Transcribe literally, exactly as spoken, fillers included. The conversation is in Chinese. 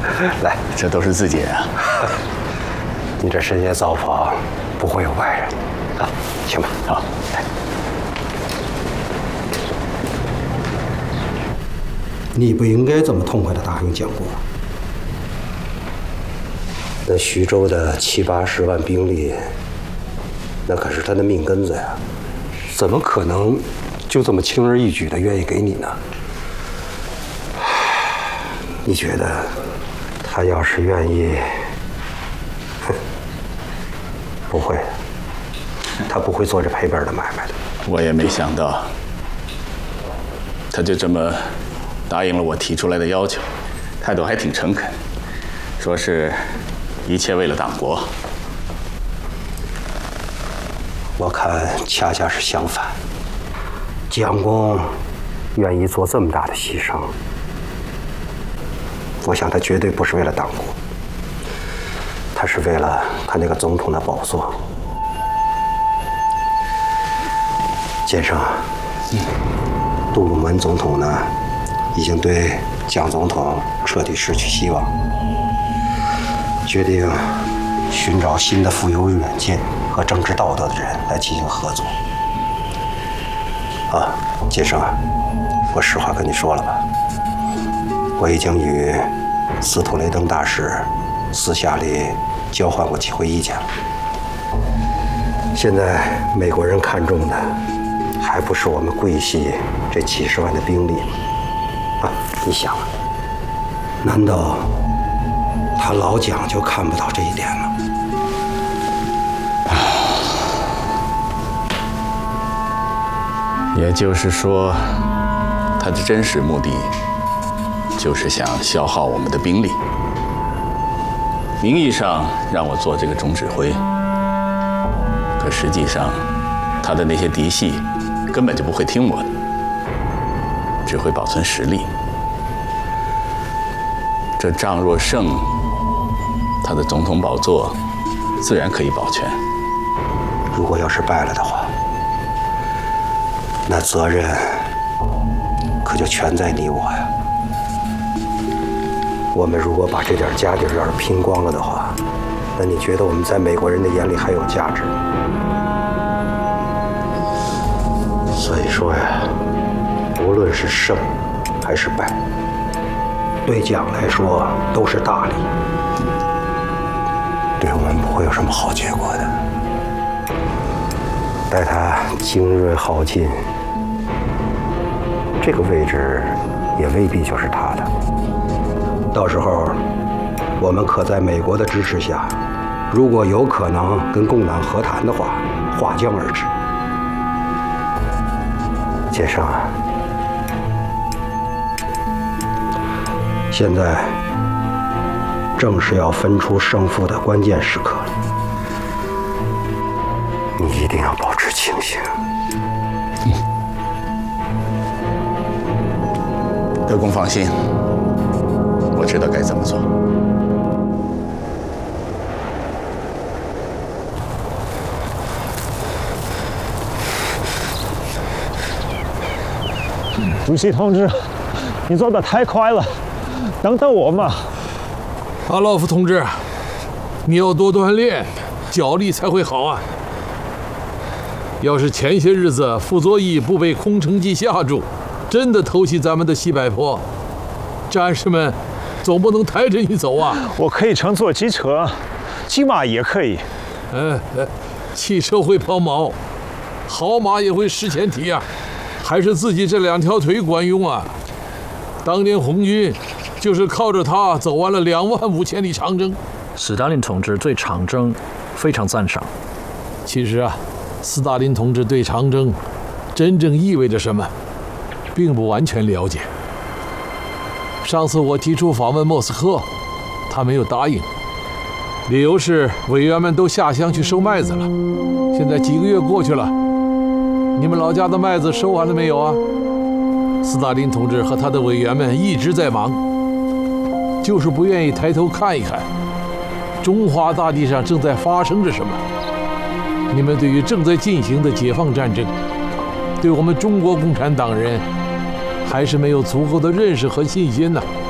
来， 这都是自己人啊。 你这深夜造访，不会有外人啊？请吧。 好， 来。你不应该这么痛快的答应建国。那徐州的七八十万兵力，那可是他的命根子呀，怎么可能就这么轻而易举的愿意给你呢？你觉得他要是愿意，哼，不会，他不会做这赔本的买卖的。 我也没想到，他就这么答应了我提出来的要求，态度还挺诚恳，说是一切为了党国。 我看恰恰是相反，蒋公愿意做这么大的牺牲，我想他绝对不是为了党国，他是为了他那个总统的宝座。先生，嗯，杜鲁门总统呢，已经对蒋总统彻底失去希望，决定寻找新的富有远见和政治道德的人来进行合作。啊，先生啊，我实话跟你说了吧，我已经与斯图雷登大使私下里交换过几回意见了。现在美国人看重的还不是我们桂系这几十万的兵力吗？啊，你想啊，难道他老蒋就看不到这一点吗？ 也就是说，他的真实目的就是想消耗我们的兵力，名义上让我做这个总指挥，可实际上，他的那些嫡系根本就不会听我的，只会保存实力。这仗若胜，他的总统宝座自然可以保全。 如果要是败了的话，那责任可就全在你我呀。我们如果把这点家底儿要是拼光了的话，那你觉得我们在美国人的眼里还有价值吗？所以说呀，无论是胜还是败，对蒋来说都是大利，对我们不会有什么好结果的。待他精锐耗尽，这个位置也未必就是他的。到时候，我们可在美国的支持下，如果有可能跟共党和谈的话，划江而治。先生啊，现在正是要分出胜负的关键时刻了，你一定要保持清醒。 嗯，德公放心，我知道该怎么做。 主席同志，你做的太快了，等等我嘛。 阿洛夫同志，你要多锻炼，脚力才会好啊。要是前些日子傅作义不被空城计吓住，真的偷袭咱们的西柏坡，战士们总不能抬着你走啊。 我可以乘坐机车，骑马也可以。 嗯，汽车会抛锚，好马也会失前蹄啊。还是自己这两条腿管用啊！当年红军就是靠着它走完了两万五千里长征。 斯大林同志对长征非常赞赏。 其实啊，斯大林同志对长征真正意味着什么，并不完全了解。上次我提出访问莫斯科，他没有答应，理由是委员们都下乡去收麦子了。现在几个月过去了。你们老家的麦子收完了没有啊？斯大林同志和他的委员们一直在忙，就是不愿意抬头看一看，中华大地上正在发生着什么。你们对于正在进行的解放战争，对我们中国共产党人，还是没有足够的认识和信心呢。